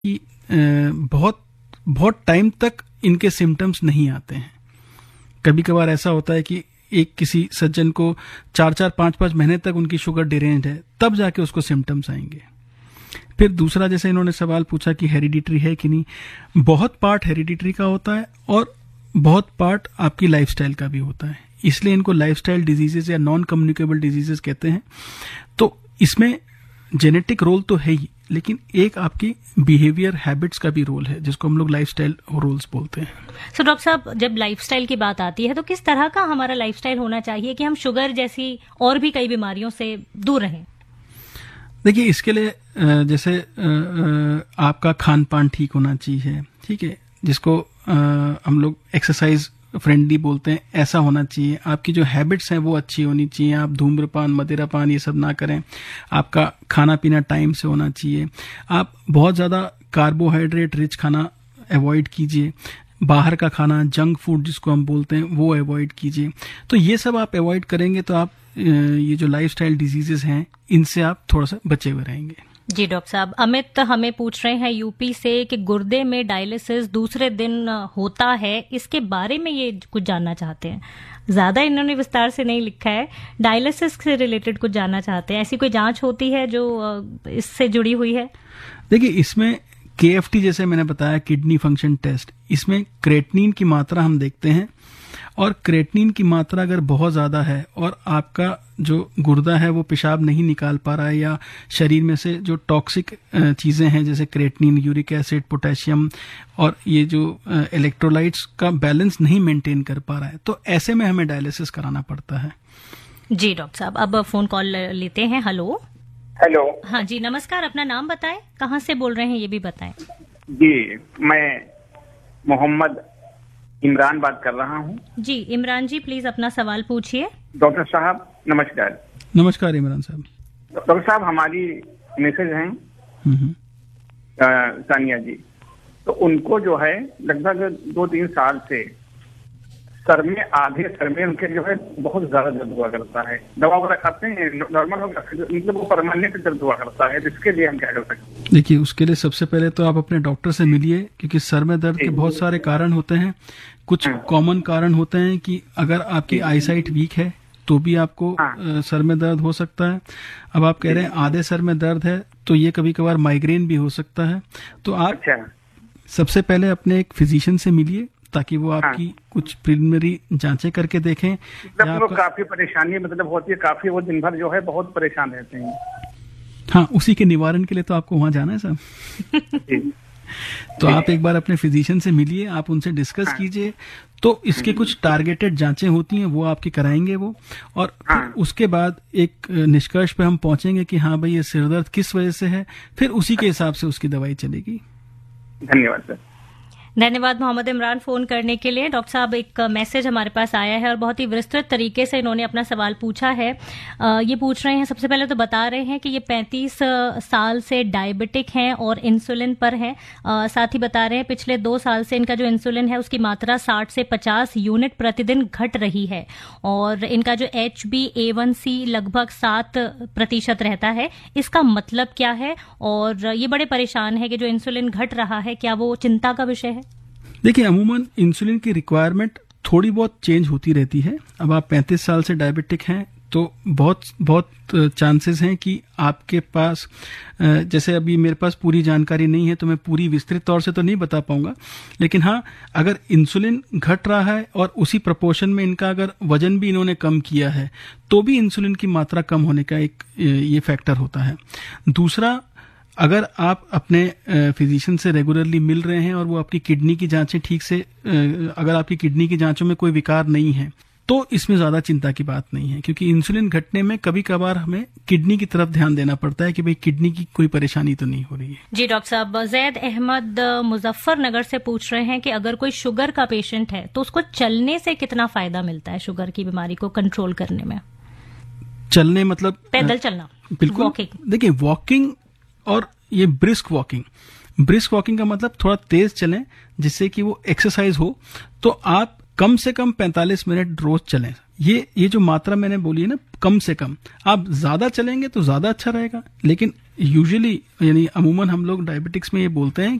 कि बहुत बहुत टाइम तक इनके सिम्टम्स नहीं आते हैं। कभी कभार ऐसा होता है कि एक किसी सज्जन को 4-5 महीने तक उनकी शुगर डिरेंज्ड है, तब जाके उसको सिम्टम्स आएंगे। फिर दूसरा, जैसे इन्होंने सवाल पूछा कि हेरिडिटरी है कि नहीं, बहुत पार्ट हेरिडिटरी का होता है और बहुत पार्ट आपकी लाइफस्टाइल का भी होता है, इसलिए इनको लाइफस्टाइल डिजीजेस या नॉन कम्युनिकेबल डिजीजेस कहते हैं। तो इसमें जेनेटिक रोल तो है ही, लेकिन एक आपकी बिहेवियर हैबिट्स का भी रोल है, जिसको हम लोग लाइफस्टाइल रोल्स बोलते हैं। सो डॉक्टर साहब, जब लाइफस्टाइल की बात आती है तो किस तरह का हमारा लाइफस्टाइल होना चाहिए कि हम शुगर जैसी और भी कई बीमारियों से दूर रहें? देखिए, इसके लिए जैसे आपका खान पान ठीक होना चाहिए, ठीक है, जिसको हम लोग एक्सरसाइज फ्रेंडली बोलते हैं, ऐसा होना चाहिए। आपकी जो हैबिट्स हैं वो अच्छी होनी चाहिए, आप धूम्रपान मदिरापान ये सब ना करें। आपका खाना पीना टाइम से होना चाहिए। आप बहुत ज़्यादा कार्बोहाइड्रेट रिच खाना अवॉइड कीजिए। बाहर का खाना, जंक फूड जिसको हम बोलते हैं, वो अवॉइड कीजिए। तो ये सब आप अवॉइड करेंगे तो आप ये जो लाइफस्टाइल डिजीजेस हैं इनसे आप थोड़ा सा बचे हुए रहेंगे। जी डॉक्टर साहब, अमित हमें पूछ रहे हैं यूपी से कि गुर्दे में डायलिसिस दूसरे दिन होता है, इसके बारे में ये कुछ जानना चाहते हैं। ज्यादा इन्होंने विस्तार से नहीं लिखा है, डायलिसिस से रिलेटेड कुछ जानना चाहते हैं। ऐसी कोई जांच होती है जो इससे जुड़ी हुई है? देखिए, इसमें KFT जैसे मैंने बताया, किडनी फंक्शन टेस्ट, इसमें क्रेटिनिन की मात्रा हम देखते हैं, और क्रेटिनिन की मात्रा अगर बहुत ज़्यादा है और आपका जो गुर्दा है वो पेशाब नहीं निकाल पा रहा है, या शरीर में से जो टॉक्सिक चीज़ें हैं जैसे क्रेटिनिन, यूरिक एसिड, पोटेशियम और ये जो इलेक्ट्रोलाइट्स का बैलेंस नहीं मेंटेन कर पा रहा है, तो ऐसे में हमें डायलिसिस कराना पड़ता है। जी डॉक्टर साहब, अब फोन कॉल लेते हैं। हेलो। हेलो। हाँ जी, नमस्कार। अपना नाम बताएं, कहाँ से बोल रहे हैं ये भी बताएं। जी, मैं मोहम्मद इमरान बात कर रहा हूँ। जी इमरान जी, प्लीज अपना सवाल पूछिए। डॉक्टर साहब नमस्कार। नमस्कार इमरान साहब। डॉक्टर साहब, हमारी मिसेज हैं सानिया जी, तो उनको जो है लगभग 2-3 साल से सर में, आधे सर में उनके जो है बहुत ज्यादा दर्द हुआ करता है। दवा वगैरह खाते हैं, नॉर्मल होगा, मतलब वो परमानेंट दर्द हुआ करता है। इसके लिए हम क्या कर सकते हैं? देखिए, उसके लिए सबसे पहले तो आप अपने डॉक्टर से मिलिए, क्योंकि सर में दर्द के बहुत सारे कारण होते हैं। कुछ कॉमन कारण होते हैं कि अगर आपकी आईसाइट वीक है तो भी आपको सर में दर्द हो सकता है। अब आप कह रहे हैं आधे सर में दर्द है, तो ये कभी कभार माइग्रेन भी हो सकता है। तो आप सबसे पहले अपने एक फिजिशियन से मिलिए, ताकि वो आपकी कुछ प्रिलिमिनरी जांचें करके देखें। मतलब काफी परेशानी मतलब होती है, काफी वो दिन भर जो है बहुत परेशान रहते हैं। हाँ, उसी के निवारण के लिए तो आपको वहां जाना है साहब। तो आप एक बार अपने फिजिशियन से मिलिए, आप उनसे डिस्कस कीजिए। तो इसके कुछ टारगेटेड जांचें होती हैं, वो आपकी कराएंगे वो, और फिर उसके बाद एक निष्कर्ष पे हम पहुंचेंगे कि हाँ भाई, ये सिरदर्द किस वजह से है, फिर उसी के हिसाब से उसकी दवाई चलेगी। धन्यवाद सर। धन्यवाद मोहम्मद इमरान फोन करने के लिए। डॉक्टर साहब, एक मैसेज हमारे पास आया है और बहुत ही विस्तृत तरीके से इन्होंने अपना सवाल पूछा है। ये पूछ रहे हैं, सबसे पहले तो बता रहे हैं कि ये 35 साल से डायबिटिक हैं और इंसुलिन पर हैं। साथ ही बता रहे हैं पिछले 2 साल से इनका जो इंसुलिन है उसकी मात्रा 60 से 50 यूनिट प्रतिदिन घट रही है, और इनका जो HbA1c लगभग 7% रहता है। इसका मतलब क्या है? और ये बड़े परेशान है कि जो इंसुलिन घट रहा है, क्या वो चिंता का विषय है? देखिए, अमूमन इंसुलिन की रिक्वायरमेंट थोड़ी बहुत चेंज होती रहती है। अब आप 35 साल से डायबिटिक हैं तो बहुत चांसेस हैं कि आपके पास, जैसे अभी मेरे पास पूरी जानकारी नहीं है तो मैं पूरी विस्तृत तौर से तो नहीं बता पाऊंगा, लेकिन हाँ, अगर इंसुलिन घट रहा है और उसी प्रपोर्शन में इनका अगर वजन भी इन्होंने कम किया है, तो भी इंसुलिन की मात्रा कम होने का एक ये फैक्टर होता है। दूसरा, अगर आप अपने फिजिशियन से रेगुलरली मिल रहे हैं और वो आपकी किडनी की जांचें ठीक से, अगर आपकी किडनी की जांचों में कोई विकार नहीं है, तो इसमें ज्यादा चिंता की बात नहीं है, क्योंकि इंसुलिन घटने में कभी कभार हमें किडनी की तरफ ध्यान देना पड़ता है कि भाई किडनी की कोई परेशानी तो नहीं हो रही है। जी डॉक्टर साहब, जैद अहमद मुजफ्फरनगर से पूछ रहे हैं कि अगर कोई शुगर का पेशेंट है तो उसको चलने से कितना फायदा मिलता है शुगर की बीमारी को कंट्रोल करने में? चलने मतलब पैदल चलना? बिल्कुल। वॉकिंग। देखिए, वॉकिंग और ये ब्रिस्क वॉकिंग का मतलब थोड़ा तेज चलें, जिससे कि वो एक्सरसाइज हो। तो आप कम से कम 45 मिनट रोज चलें। ये जो मात्रा मैंने बोली है ना, कम से कम, आप ज्यादा चलेंगे तो ज्यादा अच्छा रहेगा, लेकिन यूजुअली यानी अमूमन हम लोग डायबिटिक्स में ये बोलते हैं